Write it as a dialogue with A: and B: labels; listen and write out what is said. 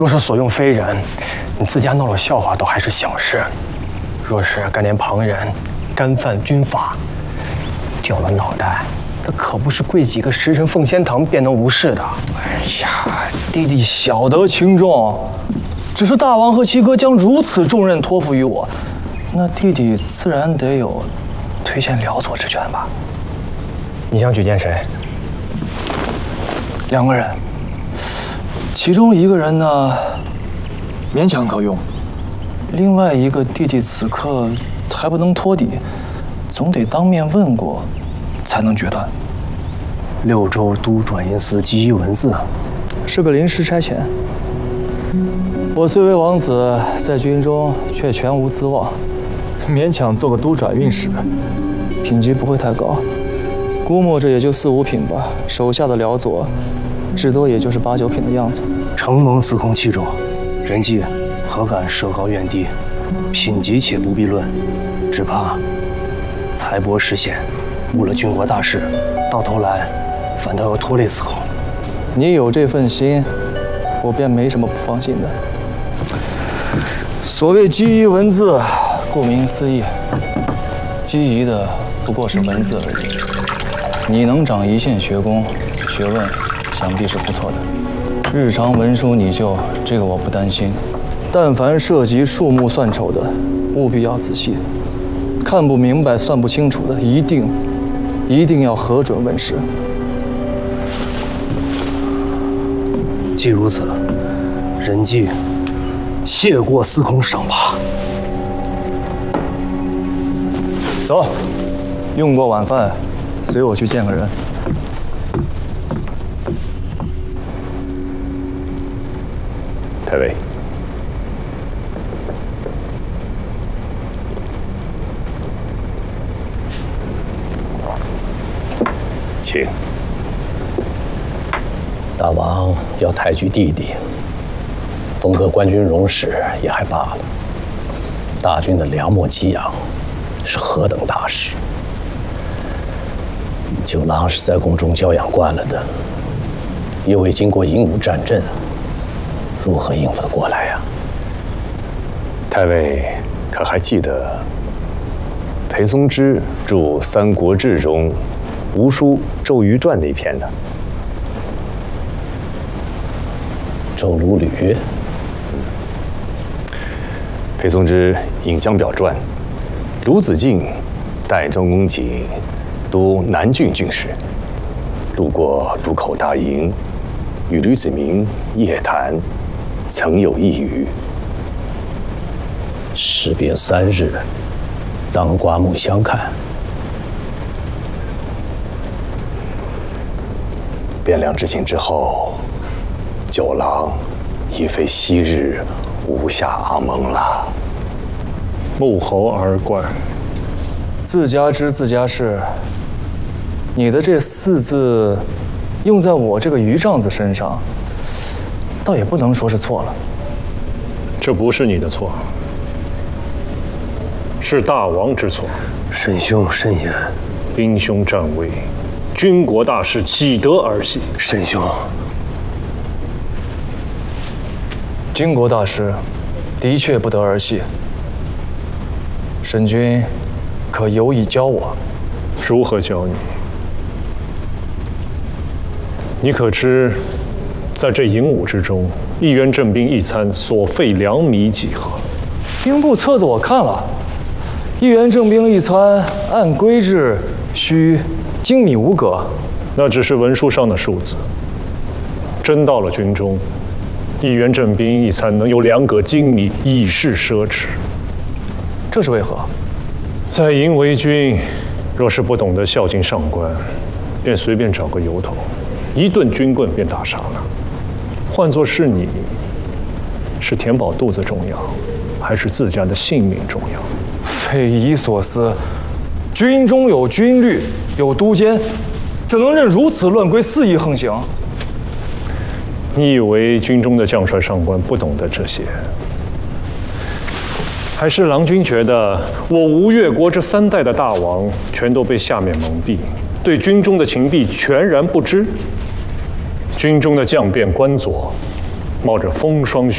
A: 若是所用非人，你自家闹了笑话，倒还是小事；若是干连旁人，干犯军法，掉了脑袋，那可不是跪几个时辰奉仙堂便能无事的。
B: 哎呀，弟弟晓得轻重，只是大王和七哥将如此重任托付于我，那弟弟自然得有推荐辽佐之权吧？
A: 你想举荐谁
B: ？2个人，其中一个人呢，勉强可用；另外一个弟弟此刻还不能托底，总得当面问过，才能决断。
A: 6州都转运司基一文字，
B: 是个临时差遣。我虽为王子，在军中却全无资望，勉强做个都转运使，品级不会太高，估摸着也就4、5品吧。手下的辽佐，至多也就是8、9品的样子。
A: 承蒙司空器重，人迹何敢设高怨低？品级且不必论，只怕财帛失陷，误了军国大事，到头来反倒要拖累司空。
B: 你有这份心，我便没什么不放心的。所谓基仪文字，顾名思义，基仪的不过是文字而已。你能长一线学功，学问想必是不错的。日常文书拟就，这个我不担心。但凡涉及数目算筹的，务必要仔细。看不明白、算不清楚的，一定要核准问世。
A: 既如此，人迹谢过司空赏罚。
B: 走，用过晚饭，随我去见个人。
C: 太尉，请。
D: 大王要抬举弟弟，封个官军荣使也还罢了，大军的良末给养是何等大事。九郎是在宫中教养惯了的，又未经过营武战阵，如何应付得过来呀？
C: 太尉可还记得裴松之著《三国志》中吴书《周瑜传》那一篇呢？
D: 周鲁吕。
C: 裴松之引江表传，鲁子敬带庄公瑾督南郡郡事，路过鲁口大营，与吕子明夜谈，曾有一语：
D: 士别3日，当刮目相看。
C: 汴梁之行之后，九郎已非昔日无下阿蒙了。
E: 穆侯而怪，
B: 自家知自家事。你的这4字，用在我这个余丈子身上，倒也不能说是错了。
E: 这不是你的错，是大王之错。
A: 沈兄慎言，
E: 兵凶战危，军国大事岂得儿戏？
A: 沈兄，
B: 军国大事的确不得儿戏。沈君可有意教我？
E: 如何教你？你可知，在这营伍之中，一员镇兵一餐所费粮米几何？
B: 兵部册子我看了，一员正兵一餐，按规制需精米5葛。
E: 那只是文书上的数字。真到了军中，一员镇兵一餐能有2葛精米，已是奢侈。
B: 这是为何？
E: 在营为军，若是不懂得孝敬上官，便随便找个由头，一顿军棍便打伤了。换作是你，是填饱肚子重要，还是自家的性命重要？
B: 匪夷所思！军中有军律，有都监，怎能任如此乱规肆意横行？
E: 你以为军中的将帅上官不懂得这些？还是郎君觉得我吴越国这3代的大王全都被下面蒙蔽，对军中的情弊全然不知？军中的将变官佐，冒着风霜雪